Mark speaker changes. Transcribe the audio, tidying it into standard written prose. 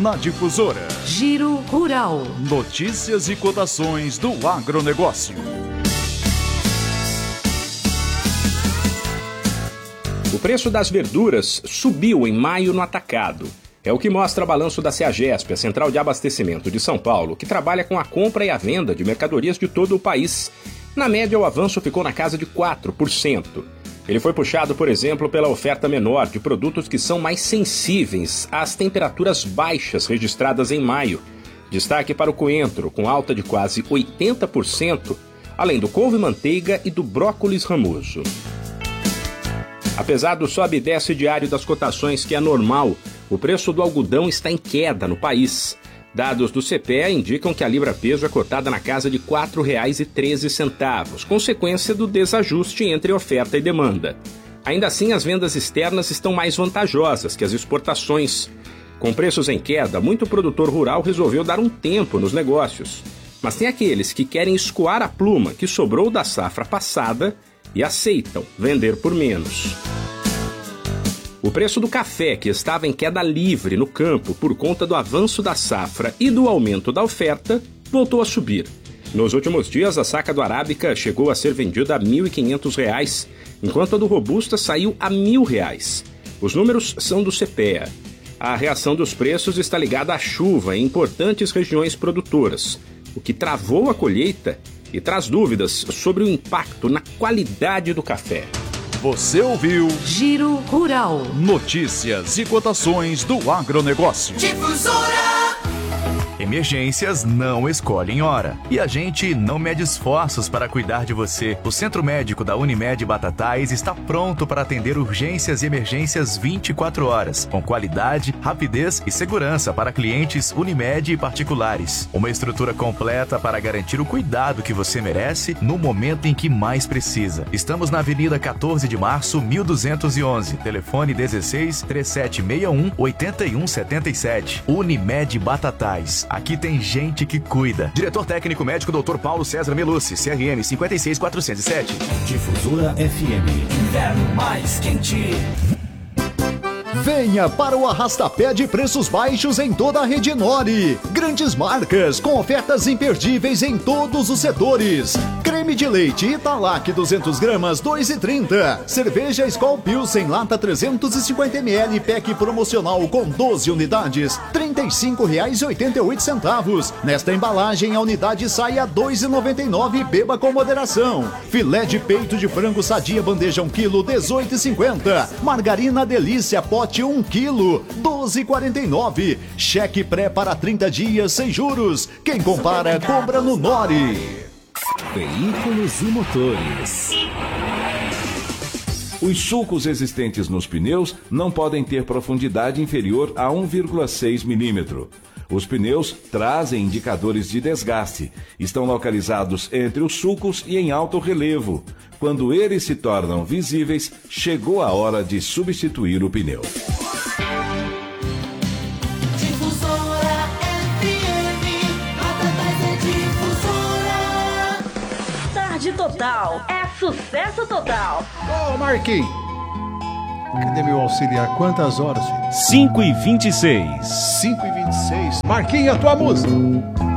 Speaker 1: na Difusora.
Speaker 2: Giro Rural.
Speaker 1: Notícias e cotações do agronegócio.
Speaker 3: O preço das verduras subiu em maio no atacado. É o que mostra o balanço da CEAGESP, a Central de Abastecimento de São Paulo, que trabalha com a compra e a venda de mercadorias de todo o país. Na média, o avanço ficou na casa de 4%. Ele foi puxado, por exemplo, pela oferta menor de produtos que são mais sensíveis às temperaturas baixas registradas em maio. Destaque para o coentro, com alta de quase 80%, além do couve-manteiga e do brócolis ramoso. Apesar do sobe e desce diário das cotações, que é normal, o preço do algodão está em queda no país. Dados do CPEA indicam que a libra-peso é cotada na casa de R$ 4,13, consequência do desajuste entre oferta e demanda. Ainda assim, as vendas externas estão mais vantajosas que as exportações. Com preços em queda, muito produtor rural resolveu dar um tempo nos negócios. Mas tem aqueles que querem escoar a pluma que sobrou da safra passada e aceitam vender por menos. O preço do café, que estava em queda livre no campo por conta do avanço da safra e do aumento da oferta, voltou a subir. Nos últimos dias, a saca do Arábica chegou a ser vendida a R$ 1.500, enquanto a do Robusta saiu a R$ 1.000. Os números são do CPEA. A reação dos preços está ligada à chuva em importantes regiões produtoras, o que travou a colheita e traz dúvidas sobre o impacto na qualidade do café.
Speaker 1: Você ouviu
Speaker 2: Giro Rural.
Speaker 1: Notícias e cotações do agronegócio.
Speaker 2: Difusora.
Speaker 4: Emergências não escolhem hora. E a gente não mede esforços para cuidar de você. O Centro Médico da Unimed Batatais está pronto para atender urgências e emergências 24 horas, com qualidade, rapidez e segurança para clientes Unimed e particulares. Uma estrutura completa para garantir o cuidado que você merece no momento em que mais precisa. Estamos na Avenida 14 de Março, 1211. Telefone 16 3761 8177. Unimed Batatais. Aqui tem gente que cuida. Diretor técnico médico Dr. Paulo César Melucci, CRM 56407.
Speaker 5: Difusora FM. Inverno mais quente.
Speaker 6: Venha para o arrastapé de preços baixos em toda a rede Nori. Grandes marcas com ofertas imperdíveis em todos os setores. Creme de leite Italac 200 gramas 2,30. Cerveja Skol Pilsen lata 350 ml pack promocional com 12 unidades R$ 35,88. Nesta embalagem a unidade sai a R$ 2,99 e beba com moderação. Filé de peito de frango sadia bandeja 1 kg 18,50. Margarina Delícia pote 1 kg 12,49. Cheque pré para 30 dias sem juros. Quem compara compra no Nori.
Speaker 5: Veículos e motores.
Speaker 7: Os sulcos existentes nos pneus não podem ter profundidade inferior a 1,6 milímetro. Os pneus trazem indicadores de desgaste. Estão localizados entre os sulcos e em alto relevo. Quando eles se tornam visíveis, chegou a hora de substituir o pneu.
Speaker 2: Difusora FM. Batatais é Difusora. Tarde total. É sucesso total.
Speaker 6: Ô, Marquinhos. Cadê meu auxiliar? Quantas horas, filho?
Speaker 5: 5h26.
Speaker 6: 5h26. Marquinhos, a tua música.